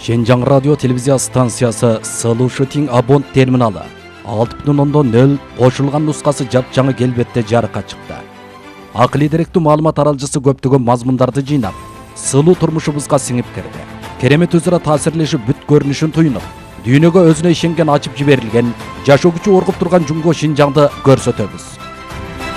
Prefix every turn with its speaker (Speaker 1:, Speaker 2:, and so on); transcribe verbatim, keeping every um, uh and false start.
Speaker 1: Шенжаң радио телевизия станциясы Сылушытиң абонт терминалы алты бүтүн ондон нөл кошулган нускасы жапжаңы келбетте жарыкка чыкты. Акылий деректүү маалымат аралжысы көптөгөн мазмундарды жыйнап, сылуу турмушубузга сиңип кирди. Керемет өзара таасирлешип бүт көрүнүшүн туйнуп, дүйнөгө өзүнө ишенген ачып жиберилген, жашоо күчү оргуп турган Жумго Шинжаңды көрсөтөбүз.